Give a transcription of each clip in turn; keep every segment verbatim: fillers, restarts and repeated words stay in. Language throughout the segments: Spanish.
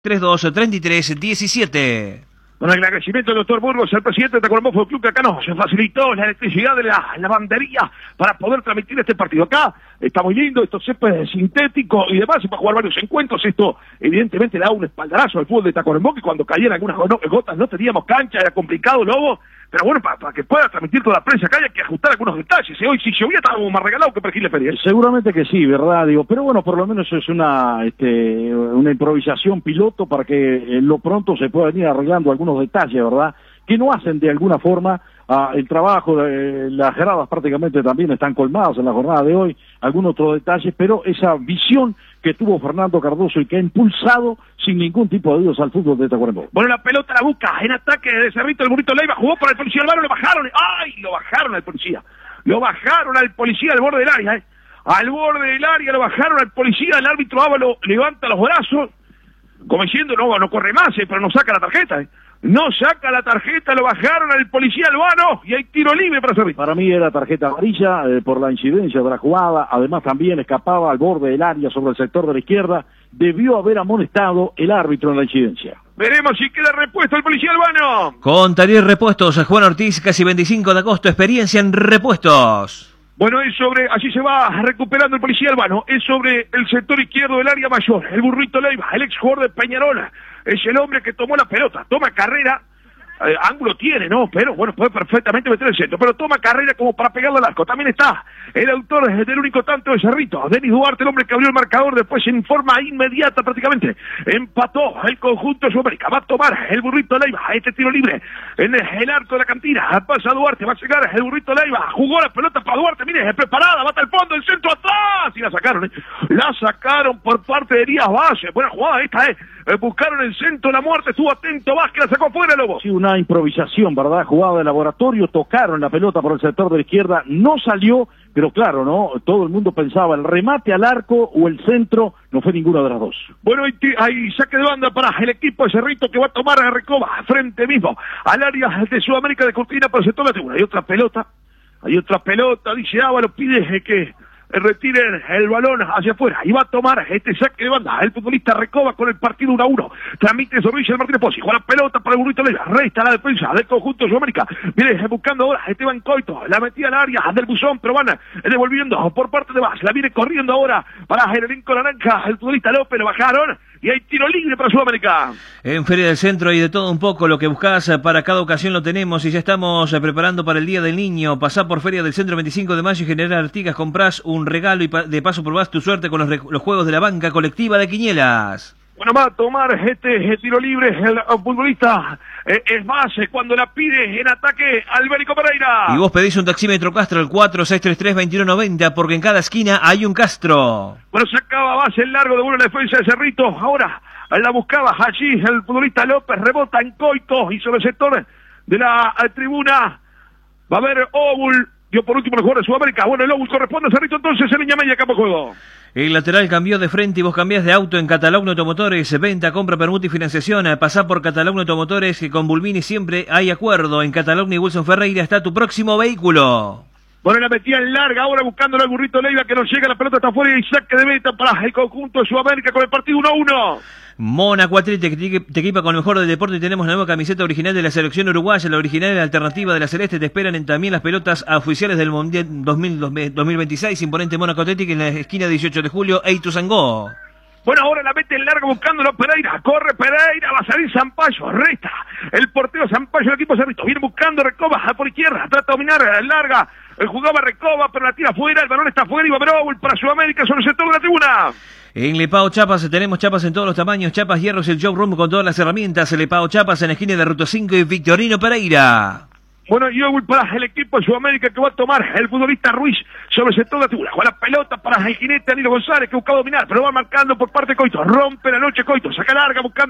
treinta y dos, treinta y tres, diecisiete. Con el agradecimiento del doctor Burgos, el presidente de Tacuarembó Fútbol Club, que acá nos facilitó la electricidad de la lavandería para poder transmitir este partido. Acá está muy lindo, esto césped sintético y demás, y para jugar varios encuentros. Esto evidentemente le da un espaldarazo al fútbol de Tacuarembó, que cuando caían algunas gotas no teníamos cancha, era complicado, Lobo. Pero bueno, para, para que pueda transmitir toda la prensa acá hay que ajustar algunos detalles. ¿eh? Hoy si llovía estábamos más regalados que Pergil de Feria. Seguramente que sí, ¿verdad? Digo, pero bueno, por lo menos es una este, una improvisación piloto para que eh, lo pronto se pueda venir arreglando algunos detalles, ¿verdad? Que no hacen de alguna forma ah, el trabajo, de, las gradas prácticamente también están colmadas en la jornada de hoy, algunos otros detalles, pero esa visión que tuvo Fernando Cardoso y que ha impulsado sin ningún tipo de dudas al fútbol de Tacuarembó. Bueno, la pelota la busca en ataque de Cerrito, el burrito Leiva jugó para el policía Álvaro, lo bajaron, ¡ay! Lo bajaron al policía, lo bajaron al policía al borde del área, ¿eh? Al borde del área lo bajaron al policía, el árbitro Ávalo levanta los brazos, como diciendo, no, no corre más, ¿eh? Pero no saca la tarjeta, ¿eh? No saca la tarjeta, lo bajaron al policía Albano y hay tiro libre para Cerrito. Para mí era tarjeta amarilla eh, por la incidencia de la jugada, además también escapaba al borde del área sobre el sector de la izquierda, debió haber amonestado el árbitro en la incidencia. Veremos si queda repuesto el policía Albano. Con Taller Repuestos, Juan Ortiz, casi veinticinco de agosto, experiencia en repuestos. Bueno, es sobre, allí se va recuperando el policía Albano, es sobre el sector izquierdo del área mayor, el burrito Leiva, el ex jugador de Peñarola, es el hombre que tomó la pelota, toma carrera, eh, ángulo tiene, ¿no? Pero bueno, puede perfectamente meter el centro, pero toma carrera como para pegarle al arco. También está el autor del único tanto de Cerrito, Denis Duarte, el hombre que abrió el marcador después en forma inmediata prácticamente. Empató el conjunto de Sudamérica, va a tomar el burrito Leiva, este tiro libre en el arco de la cantina, pasa Duarte, va a llegar el burrito Leiva, jugó la pelota para Duarte, mire, es preparada, va hasta el fondo, el centro atrás, y la sacaron, ¿eh? La sacaron por parte de Díaz Valle, buena jugada esta, ¿eh? Eh, buscaron el centro, la muerte, estuvo atento Vázquez, la sacó fuera, Lobo. Sí, una improvisación, ¿verdad? Jugada de laboratorio, tocaron la pelota por el sector de la izquierda, no salió, pero claro, ¿no? Todo el mundo pensaba el remate al arco o el centro, no fue ninguna de las dos. Bueno, hay, hay saque de banda para el equipo de Cerrito que va a tomar a Recoba, frente mismo, al área de Sudamérica de Cortina por el sector de la tribuna. Hay otra pelota, hay otra pelota, dice Ávalo, pide que retiren el balón hacia afuera y va a tomar este saque de banda el futbolista Recoba con el partido uno a uno. Transmite Zorrilla el Martínez Pozzi, juega la pelota para el burrito Leiva, resta la defensa del conjunto de Sudamérica. Viene buscando ahora Esteban Coito, la metía al área del buzón, pero van devolviendo por parte de Vaz, la viene corriendo ahora para el elenco naranja, el futbolista López, lo bajaron y hay tiro libre para Sudamérica. En Feria del Centro y de todo un poco, lo que buscás para cada ocasión lo tenemos y ya estamos preparando para el Día del Niño. Pasá por Feria del Centro veinticinco de mayo y General Artigas, comprás un regalo y de paso probás tu suerte con los, los juegos de la banca colectiva de Quinielas. Bueno, va a tomar este, este tiro libre el, el futbolista eh, es más eh, cuando la pide en ataque Albérico Pereira. Y vos pedís un taxímetro Castro al cuatro seis tres tres, dos uno nueve cero porque en cada esquina hay un Castro. Bueno, sacaba base el largo de buena defensa de Cerrito, ahora la buscaba allí el futbolista López, rebota en Coito y sobre el sector de la eh, tribuna va a haber Obul. Dio por último el jugador de Sudamérica. Bueno, el Obul corresponde a Cerrito entonces en línea media, campo de juego. El lateral cambió de frente y vos cambiás de auto en Catalogno Automotores. Venta, compra, permuta y financiación. Pasá por Catalogno Automotores, que con Bulmini siempre hay acuerdo. En Catalogno y Wilson Ferreira está tu próximo vehículo. Bueno, la metía en larga, ahora buscándole al burrito Leiva que no llega, la pelota está afuera y saque de meta para el conjunto de Sudamérica con el partido uno a uno. Mona Cuatrite, que te equipa con lo mejor del deporte y tenemos la nueva camiseta original de la selección uruguaya, la original y la alternativa de la Celeste. Te esperan en, también las pelotas oficiales del Mundial dos mil veintiséis, imponente Mona Cuatrite en la esquina dieciocho de julio, Eituzangó. Bueno, ahora la mete en largo buscándolo Pereira, corre Pereira, va a salir Zampayo, resta el portero Zampayo del equipo Cerrito, viene buscando Recoba por izquierda, trata de dominar, larga, jugaba Recoba, pero la tira fuera, el balón está fuera y va a haber Obul para Sudamérica sobre el sector de la tribuna. En Lepao Chapas tenemos chapas en todos los tamaños, chapas hierros, el showroom con todas las herramientas. Lepao Chapas en la esquina de Ruta cinco y Victorino Pereira. Bueno, y Obul para el equipo de Sudamérica que va a tomar el futbolista Ruiz sobre el sector de la tribuna. Juega la pelota para el jinete Danilo González que busca dominar, pero va marcando por parte de Coito. Rompe la noche Coito, saca larga buscándolo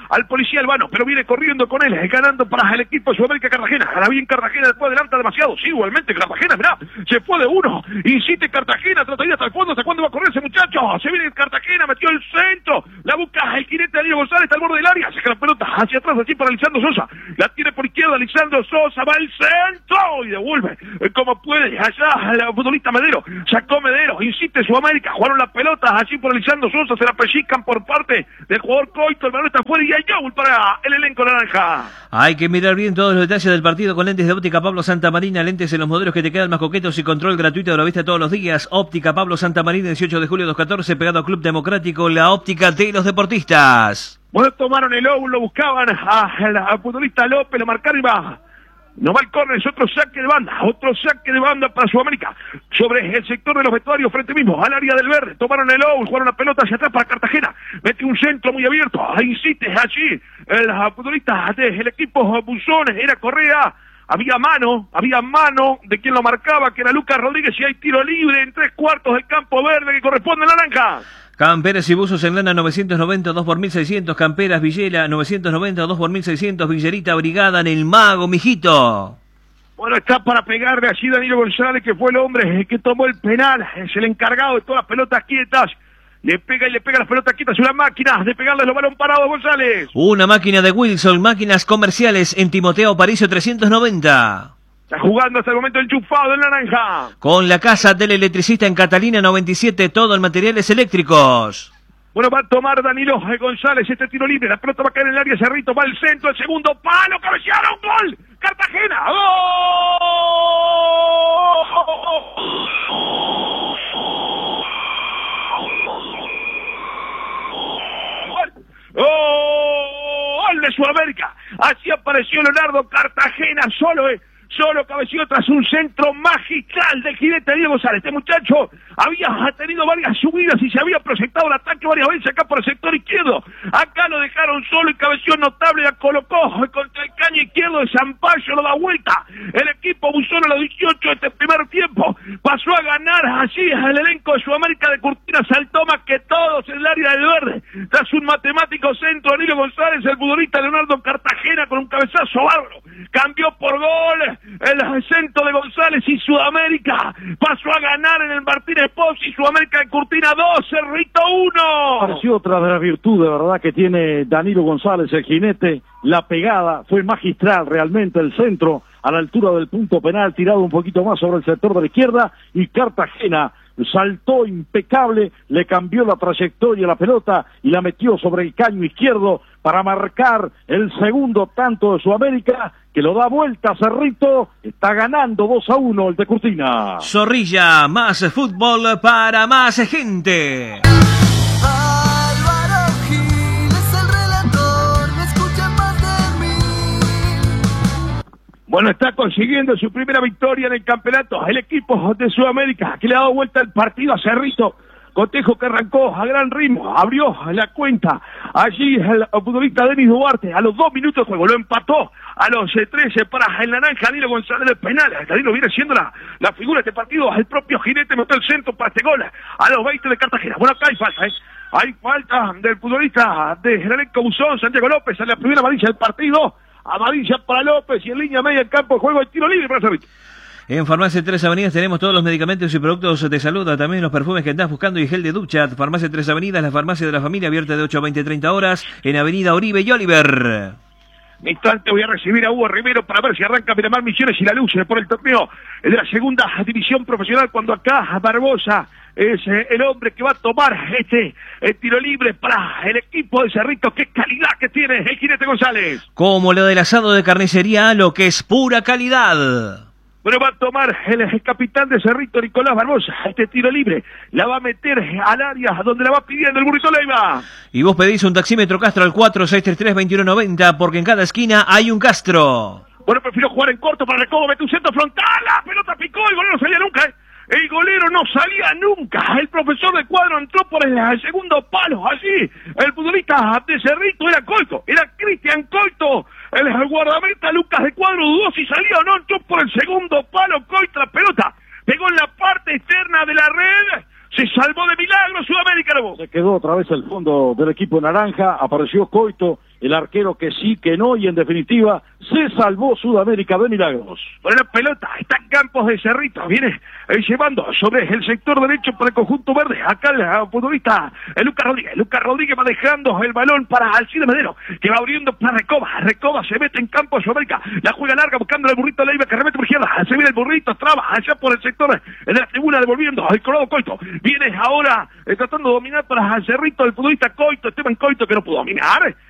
al policía Albano, pero viene corriendo con él, ganando para el equipo de Sudamérica Cartagena. Gana bien Cartagena, después adelanta demasiado. Sí, igualmente Cartagena, mirá, se fue de uno. Insiste Cartagena, trata de ir hasta el fondo. ¿Hasta cuándo va a correr ese muchacho? Se viene Cartagena, metió el centro. La busca el jinete Danilo González, está al borde del área. Saca la pelota hacia atrás, así para Lisandro Sosa. La tiene por izquierda, Lisandro Sosa, va al centro y devuelve como puede. Allá el futbolista Medero, sacó Medero, insiste Sudamérica, jugaron las pelotas así por Lisandro Sosa, se la pellizcan por parte del jugador Coito, el balón está fuera y hay gol para el elenco naranja. Hay que mirar bien todos los detalles del partido con lentes de óptica Pablo Santamarina, lentes en los modelos que te quedan más coquetos y control gratuito de la vista todos los días. Óptica Pablo Santamarina, dieciocho de julio doscientos catorce, pegado a Club Democrático, la óptica de los deportistas. Bueno, tomaron el óvulo, buscaban al futbolista López, lo marcaron y va. No va el córner, es otro saque de banda, otro saque de banda para Sudamérica, sobre el sector de los vestuarios, frente mismo, al área del verde, tomaron el óvulo, jugaron la pelota hacia atrás para Cartagena, mete un centro muy abierto, ahí insiste allí, el futbolista del equipo Buzones, era Correa, había mano, había mano de quien lo marcaba, que era Lucas Rodríguez, y hay tiro libre en tres cuartos del campo verde que corresponde a Naranja. Camperas y buzos en lana novecientos noventa, dos por mil seiscientos. Camperas Villela novecientos noventa, dos por mil seiscientos. Villerita Brigada en el Mago, mijito. Bueno, está para pegarle allí Danilo González, que fue el hombre que tomó el penal. Es el encargado de todas las pelotas quietas. Le pega y le pega las pelotas quietas. Una máquina de pegarle los balón parados, González. Una máquina de Wilson, máquinas comerciales en Timoteo Aparicio trescientos noventa. Está jugando hasta el momento enchufado del Naranja. Con la casa del electricista en Catalina noventa y siete, todo en materiales eléctricos. Bueno, va a tomar Danilo González este tiro libre. La pelota va a caer en el área, Cerrito va al centro, el segundo palo, cabecearon, gol. Cartagena, gol. Gol de Sudamérica. Así apareció Leonardo. Cartagena solo es. Solo cabeció tras un centro magistral del jinete Danilo González. Este muchacho había tenido varias subidas y se había proyectado el ataque varias veces acá por el sector izquierdo. Acá lo dejaron solo y cabeció notable, la colocó contra el caño izquierdo de Zampayo, lo da vuelta. El equipo Buzón a los dieciocho de este primer tiempo pasó a ganar allí el elenco de Sudamérica de Curtina, saltó más que todos en el área del verde. Tras un matemático centro, Danilo González, el futbolista Leonardo Cartagena con un cabezazo bárbaro. Cambió por gol el centro de González y Sudamérica pasó a ganar en el Martínez Pons y Sudamérica de Curtina dos, Cerrito uno. Pareció otra de las virtudes, ¿verdad?, que tiene Danilo González, el jinete. La pegada fue magistral realmente, el centro a la altura del punto penal, tirado un poquito más sobre el sector de la izquierda, y Cartagena saltó impecable, le cambió la trayectoria a la pelota y la metió sobre el caño izquierdo para marcar el segundo tanto de Sudamérica, que lo da vuelta a Cerrito. Está ganando dos a uno el de Curtina. Zorrilla, más fútbol para más gente. Álvaro Gil es el relator, me escuchan más de mí. Bueno, está consiguiendo su primera victoria en el campeonato el equipo de Sudamérica, que le ha dado vuelta el partido a Cerrito. Cotejo que arrancó a gran ritmo, abrió la cuenta. Allí el futbolista Denis Duarte, a los dos minutos de juego, lo empató a los trece para el Naranja. Danilo González de penal. Danilo viene siendo la, la figura de este partido. El propio jinete metió el centro para este gol a los veinte de Cartagena. Bueno, acá hay falta, ¿eh? Hay falta del futbolista de elenco Buzón, Santiago López, a la primera amarilla del partido. Amarilla para López y en línea media en campo de juego el tiro libre para Cerrito. En Farmacia Tres Avenidas tenemos todos los medicamentos y productos de salud, también los perfumes que andás buscando y gel de ducha. Farmacia Tres Avenidas, la farmacia de la familia, abierta de ocho a veinte, treinta horas, en Avenida Oribe y Oliver. En instante voy a recibir a Hugo Rivero para ver si arranca Miramar Misiones y la Luz por el torneo de la segunda división profesional, cuando acá Barbosa es eh, el hombre que va a tomar este el tiro libre para el equipo de Cerrito. ¡Qué calidad que tiene el jinete González! Como lo del asado de carnicería, lo que es pura calidad. Bueno, va a tomar el, el capitán de Cerrito, Nicolás Barbosa, este tiro libre. La va a meter al área donde la va pidiendo el Burrito Leiva. Y vos pedís un taxímetro Castro al cuatro seis tres tres, dos uno nueve cero, porque en cada esquina hay un Castro. Bueno, prefiero jugar en corto para Recobo, mete un centro frontal, la pelota picó, el golero no salía nunca, ¿eh? El golero no salía nunca. El profesor de cuadro entró por el, el segundo palo. Allí el futbolista de Cerrito era Coito, era Cristian Coito. El guardameta Lucas de Cuadro dudó si salía o no, entró por el segundo palo. Coito, la pelota pegó en la parte externa de la red. Se salvó de milagro Sudamérica. Se quedó otra vez el fondo del equipo naranja. Apareció Coito el arquero que sí, que no, y en definitiva se salvó Sudamérica de milagros. Por la pelota, está en Campos de Cerrito, viene eh, llevando sobre el sector derecho para el conjunto verde, acá el uh, futbolista eh, Lucas Rodríguez, Lucas Rodríguez va dejando el balón para Alcide Medero, que va abriendo para Recoba, Recoba se mete en Campos de Sudamérica, la juega larga buscando el burrito Leiva que remete por izquierda, se viene el burrito, traba allá por el sector de la tribuna devolviendo al Colorado Coito, viene ahora eh, tratando de dominar para el Cerrito el futbolista Coito, Esteban Coito que no pudo dominar,